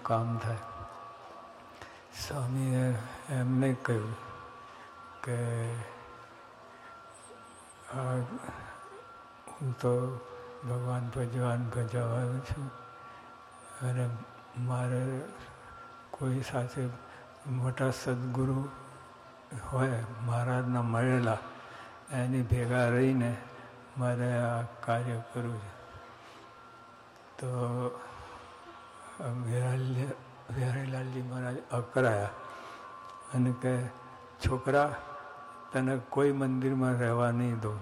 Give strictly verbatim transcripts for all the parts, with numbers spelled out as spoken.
કામ થાય. સ્વામીએ એમને કહ્યું કે હું તો ભગવાન ભજવાન ભજવાનું છું અને મારે કોઈ સાથે મોટા સદગુરુ હોય મહારાજના મળેલા એની ભેગા રહીને મારે આ કાર્ય કરવું છે. તો વિહારીલાલજી મહારાજ અકળાયા અને કે છોકરા, તને કોઈ મંદિરમાં રહેવા નહીં દઉં.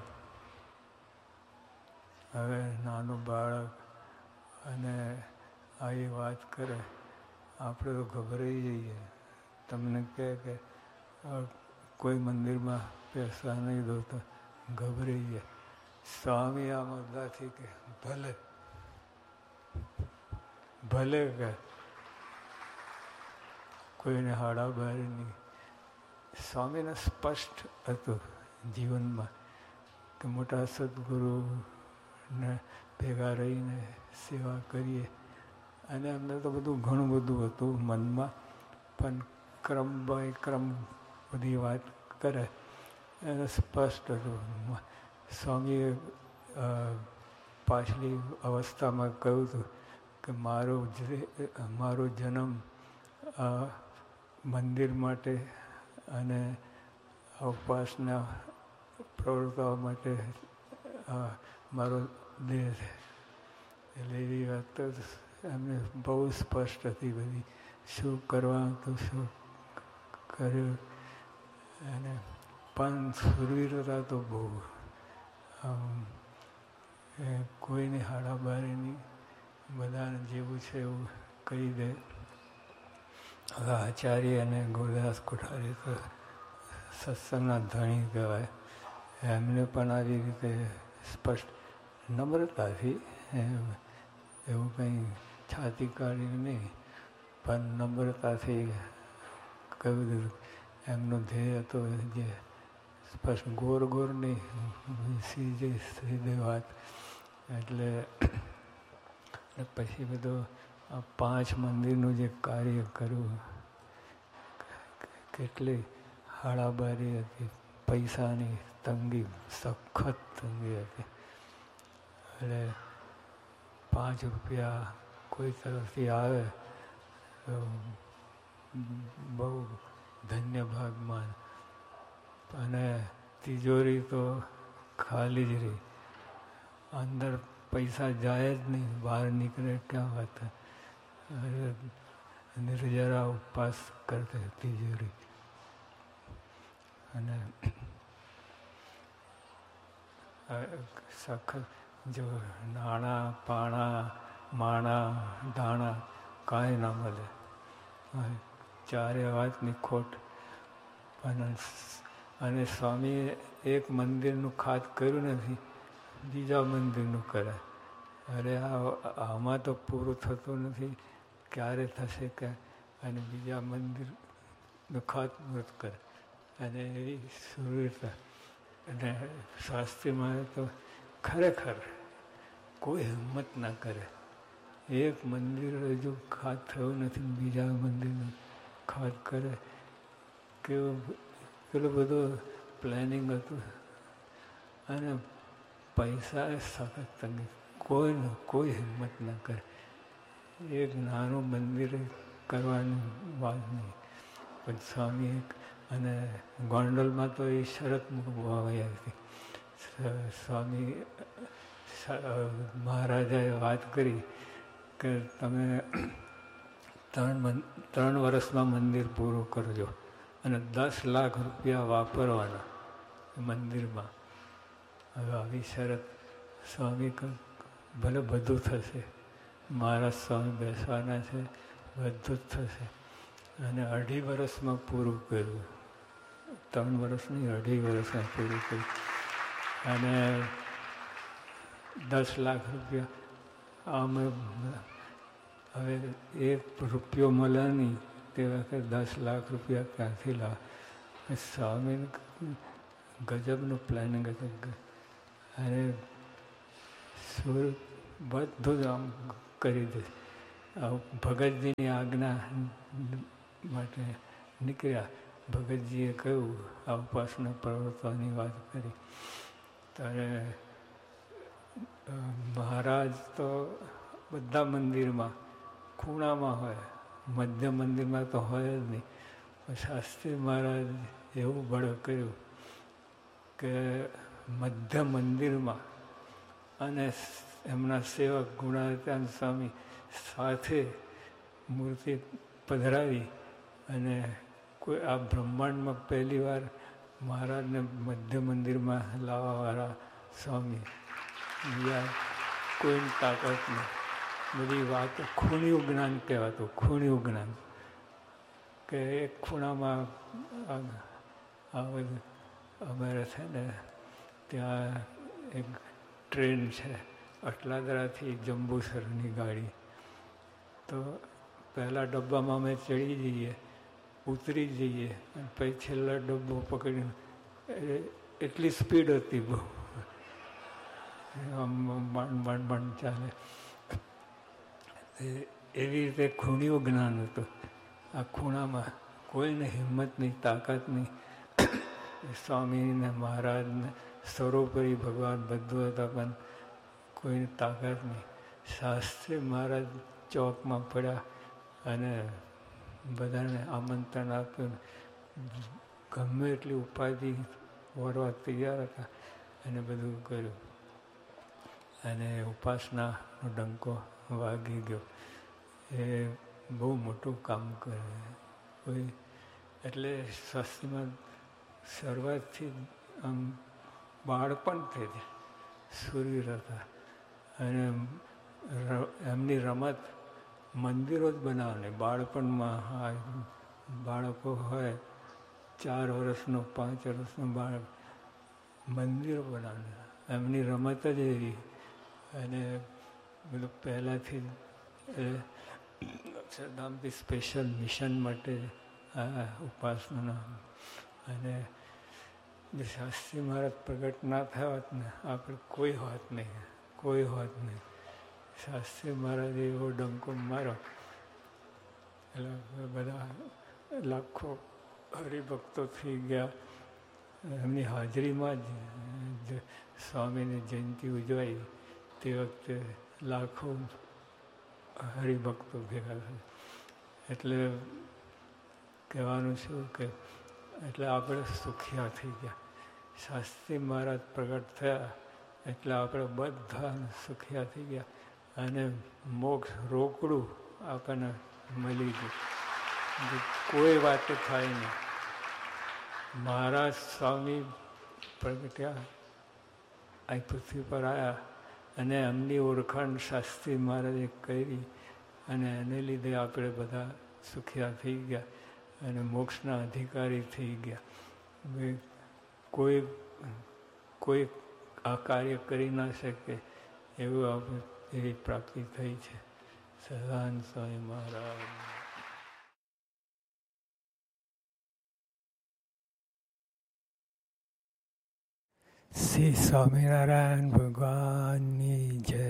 હવે નાનું બાળક અને આવી વાત કરે આપણે તો ગભરાઈ જઈએ. તમને કહે કે કોઈ મંદિરમાં બેસવા નહીં દો તો ગભરાઈ જાય. સ્વામી આ મુદ્દાથી કે ભલે ભલે કે કોઈને હાડાબારી નહીં. સ્વામીને સ્પષ્ટ હતું જીવનમાં કે મોટા સદગુરુને ભેગા રહીને સેવા કરીએ. અને અમને તો બધું ઘણું બધું હતું મનમાં, પણ ક્રમ બાય ક્રમ બધી વાત કરે એને સ્પષ્ટ હતું. સ્વામીએ પાછલી અવસ્થામાં કહ્યું હતું કે મારો મારો જન્મ આ મંદિર માટે અને ઉપાસના પ્રવૃત્તિઓ માટે મારો દેહ છે. એટલે એવી વાત તો એમને બહુ સ્પષ્ટ હતી બધી, શું કરવાનું તો શું કર્યું. અને પણ સુરવીરતા તો બહુ, કોઈની હાડાબારીની, બધાને જેવું છે એવું કહી દે. હવે આચાર્ય અને ગુરુદાસ કોઠારી તો સત્સંગના ધણી કહેવાય. એમને પણ આવી રીતે સ્પષ્ટ નમ્રતાથી, એવું કંઈ છાતી કાઢીને નહીં પણ નમ્રતાથી કહ્યું દીધું. એમનો ધ્યેય હતો જે સ્પષ્ટ, ગોર ગોર નહીં, સીધી સીધી વાત. એટલે પછી બધું આ પાંચ મંદિરનું જે કાર્ય કર્યું, કેટલી હાડાબારી હતી, પૈસાની તંગી, સખત તંગી હતી. એટલે પાંચ રૂપિયા કોઈ તરફથી આવે તો બહુ ધન્ય ભાગમાં, અને તિજોરી તો ખાલી જ રહી. અંદર પૈસા જાય જ નહીં, બહાર નીકળે ક્યાં વાત. નિર્જરા ઉપવાસ કરતી તિજોરી. અને સખત જો નાણાં પાણા માણા દાણા કાંઈ ના મળે, ચારે વાતની ખોટ. પણ અને સ્વામીએ એક મંદિરનું ખાત કર્યું નથી, બીજા મંદિરનું કરે. અરે આમાં તો પૂરું થતું નથી, ક્યારે થશે કે. અને બીજા મંદિરનું ખાતમુહૂર્ત કરે. અને એવી સુરવીરતા. અને શાસ્ત્રીમાં તો ખરેખર કોઈ હિંમત ના કરે. એક મંદિર હજુ ખાત થયું નથી, બીજા મંદિરનું ખાત કરે. કેવું પેલું બધું પ્લાનિંગ હતું. અને પૈસા સખત તંગી, કોઈ કોઈ હિંમત ના કરે. એક નાનું મંદિર કરવાની વાત નહીં. પણ સ્વામી અને ગોંડલમાં તો એ શરત મૂકવામાં હતી. સ્વામી મહારાજાએ વાત કરી કે તમે ત્રણ ત્રણ વર્ષમાં મંદિર પૂરું કરજો અને દસ લાખ રૂપિયા વાપરવાના મંદિરમાં. હવે આવી શરત. સ્વામી ભલે બધું થશે, મહારાજ સ્વામી બેસવાના છે, બધું જ થશે. અને અઢી વર્ષમાં પૂરું કર્યું. ત્રણ વર્ષ નહીં, અઢી વર્ષમાં પૂરું કર્યું. અને દસ લાખ રૂપિયા અમે હવે એક રૂપિયો મળે નહીં તે વખતે દસ લાખ રૂપિયા ક્યાંથી લાવ. સ્વામીને ગજબનું પ્લાનિંગ હતું. અને સુર બધું જ આમ કરી દે. ભગતજીની આજ્ઞા માટે નીકળ્યા. ભગતજીએ કહ્યું, આ ઉપાસના પ્રવર્તવાની વાત કરી ત્યારે મહારાજ તો બધા મંદિરમાં ખૂણામાં હોય, મધ્ય મંદિરમાં તો હોય જ નહીં. શાસ્ત્રી મહારાજ એવું બળ કર્યું કે મધ્ય મંદિરમાં અને એમના સેવક ગુણાતીતાનંદ સ્વામી સાથે મૂર્તિ પધરાવી અને કોઈ આ બ્રહ્માંડમાં પહેલી વાર મહારાજને મધ્ય મંદિરમાં લાવવાવાળા સ્વામી, બીજા કોઈની તાકાત નહીં. બધી વાતો ખૂણિયું જ્ઞાન કહેવાતું, ખૂણિયું જ્ઞાન કે એક ખૂણામાં આ બધું અમારે છે ને ત્યાં એક ટ્રેન છે અટલાદરાથી જંબુસરની ગાડી. તો પહેલાં ડબ્બામાં અમે ચડી જઈએ, ઉતરી જઈએ અને પછી છેલ્લો ડબ્બો પકડીને, એટલી સ્પીડ હતી બહુ, આમ માંડ માંડ માંડ ચાલે. એવી રીતે ખૂણિયું જ્ઞાન હતું. આ ખૂણામાં કોઈને હિંમતની, તાકાતની. સ્વામીને મહારાજને સર્વોપરી ભગવાન બધું હતા, પણ કોઈની તાકાત નહીં. શાસ્ત્રી મહારાજ ચોકમાં પડ્યા અને બધાને આમંત્રણ આપ્યું. ગમે એટલી ઉપાધિ વળવા તૈયાર હતા અને બધું કર્યું અને ઉપાસનાનો ડંકો વાગી ગયો. એ બહુ મોટું કામ કરે કોઈ. એટલે શાસ્ત્રીમાં શરૂઆતથી આમ બાળપણથી જ સુરવીર હતા અને એમની રમત મંદિરો જ બનાવવાની. બાળપણમાં બાળકો હોય, ચાર વર્ષનો પાંચ વર્ષનો બાળક, મંદિરો બનાવવાના. એમની રમત જ એવી. અને બધું પહેલાંથી અક્ષરધામથી સ્પેશિયલ મિશન માટે આ ઉપાસના. અને જે શાસ્ત્રી મહારાજ પ્રગટ ના થયા હોત ને આપણે કોઈ હોત નહીં, કોઈ હોત નહીં. શાસ્ત્રી મહારાજે એવો ડંકો માર્યો એટલે બધા લાખો હરિભક્તો થઈ ગયા. એમની હાજરીમાં જ સ્વામીની જયંતિ ઉજવાઈ તે વખતે લાખો હરિભક્તો ભેગા થયા. એટલે કહેવાનું શું કે એટલે આપણે સુખિયા થઈ ગયા. શાસ્ત્રી મહારાજ પ્રગટ થયા એટલે આપણે બધા સુખિયા થઈ ગયા અને મોક્ષ રોકડું આપણને મળી ગયું. કોઈ વાત થાય નહીં. મહારાજ સ્વામી પ્રગટ્યા, આ પૃથ્વી પર આવ્યા અને એમની ઓળખાણ શાસ્ત્રી મહારાજે કરી અને એને લીધે આપણે બધા સુખિયા થઈ ગયા અને મોક્ષના અધિકારી થઈ ગયા. કોઈ કોઈ આ કાર્ય કરી ના શકે એવું આપણે એવી પ્રાપ્તિ થઈ છે. સહજાનંદ સ્વામી મહારાજ. શ્રી સ્વામિનારાયણ ભગવાનની જય.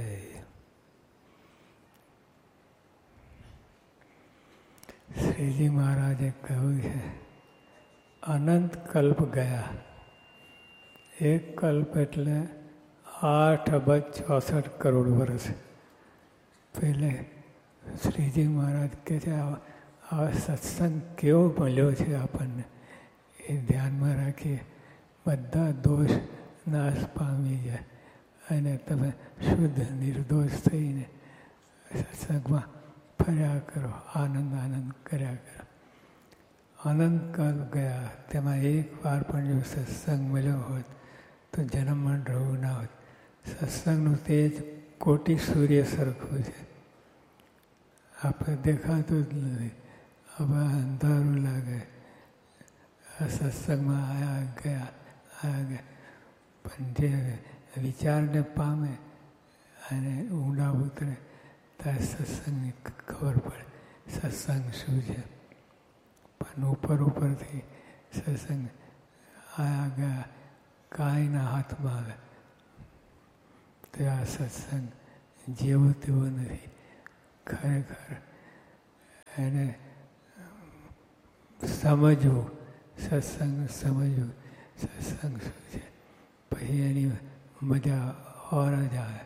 શ્રીજી મહારાજે કહ્યું છે અનંત કલ્પ ગયા. એક કલ્પ એટલે આઠ અબજ ચોસઠ કરોડ વર્ષ. પહેલે શ્રીજી મહારાજ કહે છે આ સત્સંગ કેવો મળ્યો છે આપણને, એ ધ્યાનમાં રાખીએ. બધા દોષ નાશ પામી જાય અને તમે શુદ્ધ નિર્દોષ થઈને સત્સંગમાં ફર્યા કરો, આનંદ આનંદ કર્યા કરો. અનંત કાલ ગયા, તેમાં એક વાર પણ જો સત્સંગ મળ્યો હોત તો જન્મમાં રહવું ના હોત. સત્સંગનું તેજ કોટી સૂર્ય સરખું છે. આપણે દેખાતું જ નથી, હવે અંધારું લાગે. આ સત્સંગમાં આવ્યા ગયા આવ્યા ગયા પણ જે વિચારને પામે અને ઊંડા ઉતરે ત્યારે સત્સંગની ખબર પડે સત્સંગ શું છે. પણ ઉપર ઉપરથી સત્સંગ આયા ગયા કાંઈના હાથમાં આવે તો આ સત્સંગ જેવો તેવો નથી. ખરેખર એને સમજવું, સત્સંગ સમજવું, સત્સંગ શું છે, પછી એની મજા ઓર જ આવે.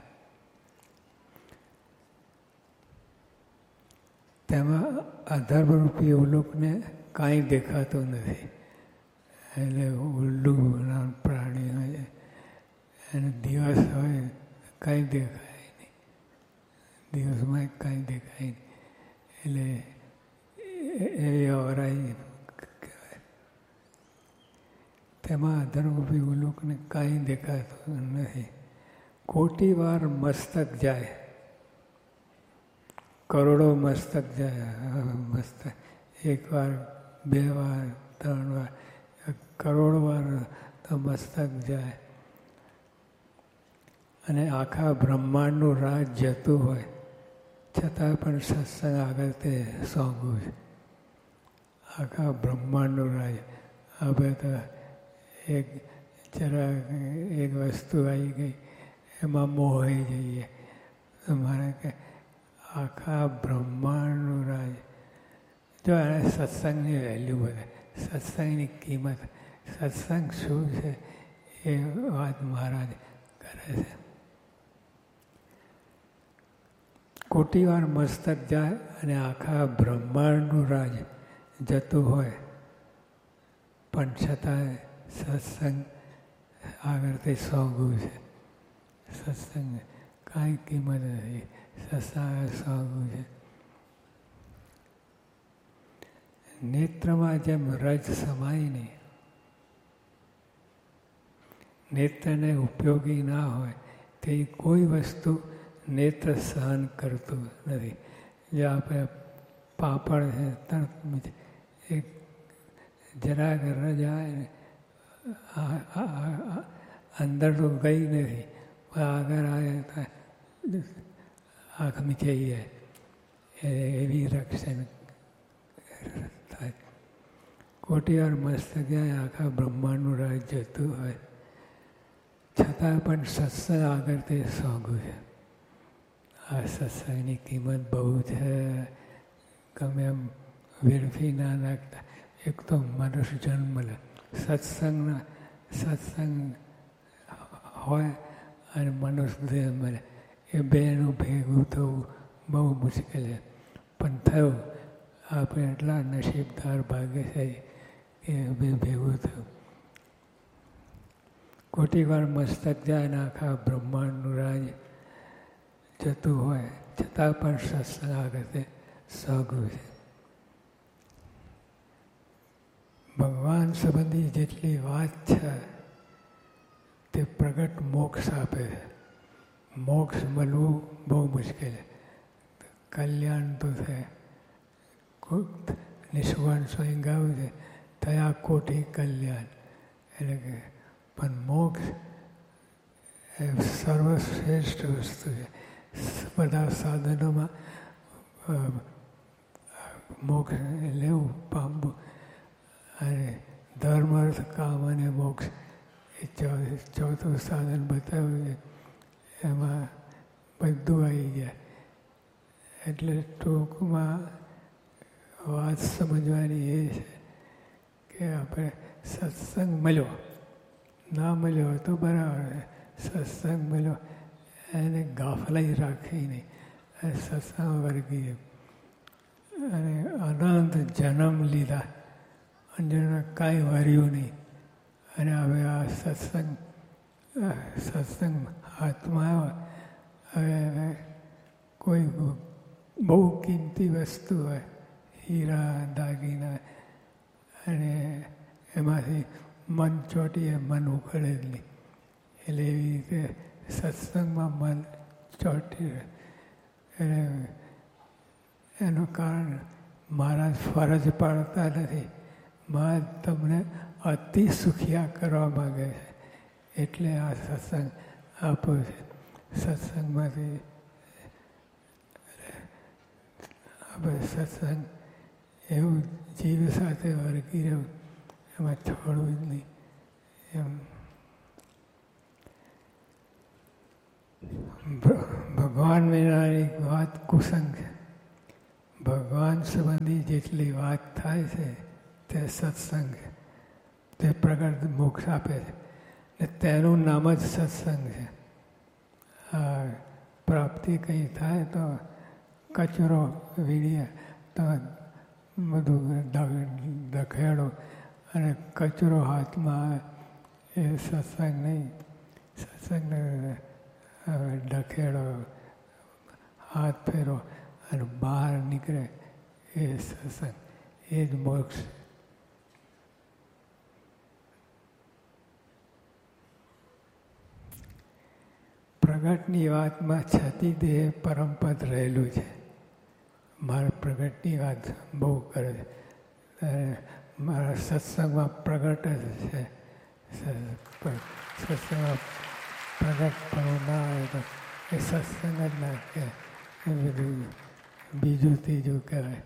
તેમાં અધર્મરૂપી અવલોકને કાંઈ દેખાતું નથી. એટલે ઉલ્લું પ્રાણી હોય, એને દિવસ હોય કાંઈ દેખાય નહીં, દિવસમાં કાંઈ દેખાય નહીં. એટલે એવી અવરાઈ કહેવાય. તેમાં અધર્મરૂપી ઉલ્લુકને કાંઈ દેખાતું નથી. કોટી વાર મસ્તક જાય, કરોડો મસ્તક જાય. મસ્તક એક વાર, બે વાર, ત્રણ વાર, કરોડ વાર તો મસ્તક જાય. અને આખા બ્રહ્માંડનું રાજ જતું હોય છતાં પણ સત્સંગ આગળ તે સોંપવું છે. આખા બ્રહ્માંડનું રાજ. હવે તો એક જરા એક વસ્તુ આવી ગઈ એમાં મોહાઈ જઈએ. મારે કે આખા બ્રહ્માંડનું રાજ. જો એને સત્સંગની વેલ્યુ વધે, સત્સંગની કિંમત, સત્સંગ શું છે એ વાત મહારાજ કરે છે. કોટી વાર મસ્તક જાય અને આખા બ્રહ્માંડનું રાજ જતું હોય પણ છતાંય સત્સંગ આગળ તે સોંગવું છે. સત્સંગ કાંઈ કિંમત નથી, સત્સંગ સોંગવું છે. નેત્રમાં જેમ રજ સમાય નહીં, નેત્રને ઉપયોગી ના હોય તે કોઈ વસ્તુ નેત્ર સહન કરતું નથી. જે આપણે પાપડ છે તરત એક જરાક રજ આવે અંદર તો ગઈ નથી, આગળ આવે આંખ મીચાઈ જાય. એવી રક્ષણ થાય. કોટી વાર મસ્ત જાય, આખા બ્રહ્માંડનું રાજ જતું હોય છતાં પણ સત્સંગ આગળ તે સોંગું છે. આ સત્સંગની કિંમત બહુ છે. ગમે એમ વેડફી ના નાખતા. એક તો મનુષ્ય જન્મ લે, સત્સંગના સત્સંગ હોય અને મનુષ્ય દેહ મળે, એ બેનું ભેગું થવું બહુ મુશ્કેલ છે. પણ થયું. આપણે એટલા નસીબદાર ભાગ્યશાળી કે બે ભેગું થયું. કોટી વાર મસ્તક જાય ને આખા બ્રહ્માંડનું રાજ જતું હોય છતાં પણ સત્સંગ આગળ તે સહગું છે. ભગવાન સંબંધી જેટલી વાત છે તે પ્રગટ મોક્ષ આપે છે. મોક્ષ મળવું બહુ મુશ્કેલ છે. કલ્યાણ તો છે. નિષ્કાળ સ્વયં ગાયું છે, તયા કોટી કલ્યાણ. એટલે કે પણ મોક્ષ એ સર્વશ્રેષ્ઠ વસ્તુ છે. બધા સાધનોમાં મોક્ષ લેવું, પામવું. અને ધર્મ, અર્થ, કામ અને મોક્ષ એ ચોથું સાધન બતાવ્યું છે. એમાં બધું આવી ગયા. એટલે ટૂંકમાં વાત સમજવાની એ છે કે આપણે સત્સંગ મળ્યો, ના મળ્યો તો બરાબર. સત્સંગ મળ્યો એને ગાફલાઈ રાખી નહીં. સત્સંગ વર્ગી અને અનંત જન્મ લીધા અને કાંઈ વર્યું નહીં. અને હવે આ સત્સંગ સત્સંગ હાથમાં આવ્યો. હવે કોઈ બહુ કિંમતી વસ્તુ હોય, હીરા, દાગીના, અને એમાંથી મન ચોંટીએ મન ઉખડે જ નહીં. એટલે એવી રીતે સત્સંગમાં મન ચોંટી રહે. એટલે એનું કારણ મહારાજ ફરજ પાડતા નથી. મહારાજ તમને અતિ સુખિયા કરવા માગે છે. એટલે આ સત્સંગ આપો છે. સત્સંગમાંથી આપણે સત્સંગ એવું જીવ સાથે વર્ગી રહ્યું, એમાં છોડવું જ નહીં. એમ ભગવાન વિનાની વાત કુસંગ છે. ભગવાન સંબંધી જેટલી વાત થાય છે તે સત્સંગ છે, તે પ્રગટ મોક્ષ આપે છે ને તેનું નામ જ સત્સંગ છે. આ પ્રાપ્તિ કંઈ થાય તો કચરો વીણીએ તો બધું દખેડો અને કચરો હાથમાં આવે એ સત્સંગ નહીં. સત્સંગ દખેડો, હાથ ફેરો અને બહાર નીકળે એ સત્સંગ, એ જ મોક્ષ. પ્રગટની વાતમાં છતી દેહ પરમપદ રહેલું છે. મારા પ્રગટની વાત બહુ કરે છે, મારા સત્સંગમાં પ્રગટ જ છે. સત્સંગમાં પ્રગટ પણ ના આવે તો એ સત્સંગ જ ના કે એ બધું બીજું ત્રીજું કહેવાય.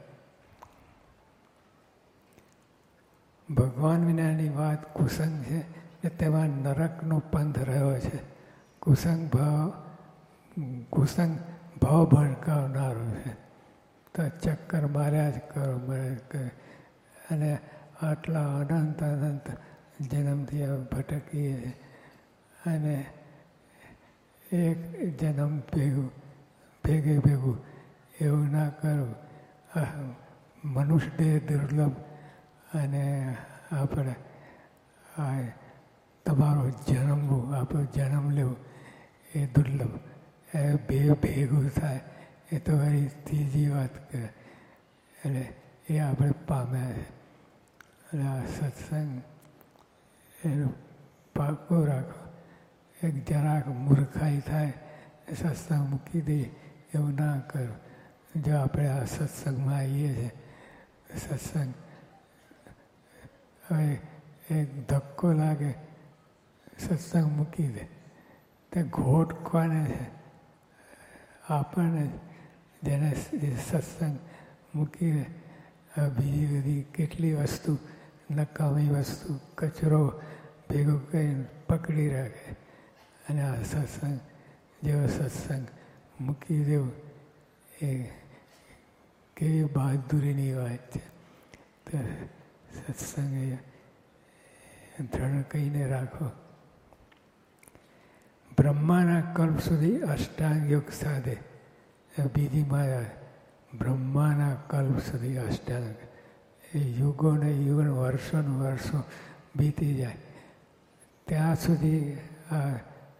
ભગવાન વિનાની વાત કુસંગ છે કે તેમાં નરકનો પંથ રહ્યો છે. કુસંગ ભાવ કુસંગ ભાવ ભડકાવનારો છે. તો ચક્કર માર્યા જ કરો મળે અને આટલા અનંત અનંત જન્મથી ભટકીએ અને એક જન્મ ભેગું ભેગે ભેગું એવું ના કરું. મનુષ્ય દેહ દુર્લભ અને આપણે આ તમારો જન્મવું, આપણો જન્મ લેવો એ દુર્લભ. એ બે ભેગું થાય એ તો વળી ત્રીજી વાત કરે. એટલે એ આપણે પામ્યા છે. અને આ સત્સંગ એનું પાકું રાખો. એક જરાક મૂર્ખાઈ થાય સત્સંગ મૂકી દઈએ એવું ના કરો. જો આપણે આ સત્સંગમાં આવીએ છીએ, સત્સંગ હવે એક ધક્કો લાગે સત્સંગ મૂકી દે તે ઘોટ કોને છે? આપણને જેને સત્સંગ મૂકી દે. બીજી બધી કેટલી વસ્તુ, નકામી વસ્તુ, કચરો ભેગો કરીને પકડી રાખે અને આ સત્સંગ જેવો સત્સંગ મૂકી દેવું એ કેવી બહાદુરીની વાત છે. તો સત્સંગ એ દ્રઢ કહીને રાખો. બ્રહ્માના કલ્પ સુધી અષ્ટાંગ યોગ સાધે. બીજી માયા બ્રહ્માના કલ્પ સુધી અષ્ટાંગ, એ યુગો ને યુગો વર્ષો ને વર્ષો બીતી જાય ત્યાં સુધી આ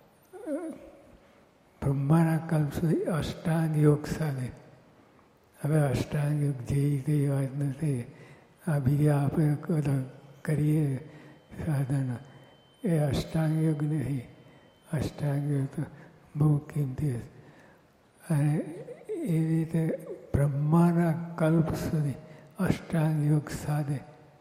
બ્રહ્માના કલ્પ સુધી અષ્ટાંગ યોગ સાધે. હવે અષ્ટાંગ યોગ જેવી કઈ વાત નથી. આ બીજા આપણે બધા કરીએ સાધન એ અષ્ટાંગ યોગ નહીં. અષ્ટાંગ યોગ તો બહુ કિંમતી છે. અને એવી રીતે બ્રહ્માના કલ્પ સુધી અષ્ટાંગ યોગ સાધે.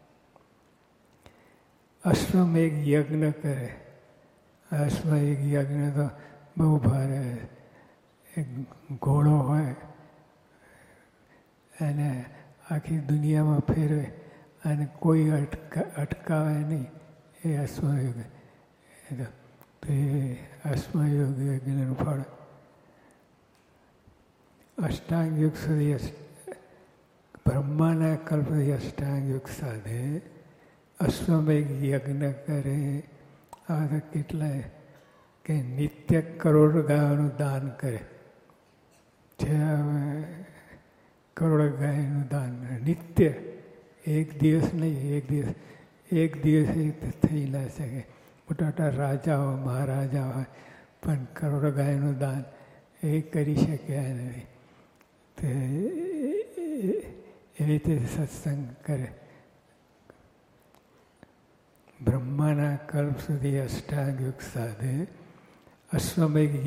અશ્વમેઘ યજ્ઞ કરે. અશ્વમેઘ યજ્ઞ તો બહુ ભારે. એક ઘોડો હોય અને આખી દુનિયામાં ફેરવે અને કોઈ અટકા અટકાવે નહીં એ અશ્વયોગ. તો એ અશ્વયોગ યજ્ઞનું ફળ. અષ્ટાંગ યુગ સુધી બ્રહ્માના કલ્પ સુધી અષ્ટાંગ યુગ સાધે. અશ્વમેઘ યજ્ઞ કરે. આ તો કેટલાય કે નિત્ય કરોડ ગાયોનું દાન કરે છે. કરોડ ગાયનું દાન નિત્ય, એક દિવસ નહીં. એક દિવસ એક દિવસ થઈ ના શકે. મોટા મોટા રાજાઓ મહારાજા હોય પણ કરોડ ગાયનું દાન એ કરી શક્યા નથી. તે એવી રીતે સત્સંગ કરે. બ્રહ્માના કલ્પ સુધી અષ્ટાંગ યુગ સાધે. અશ્વમેઘ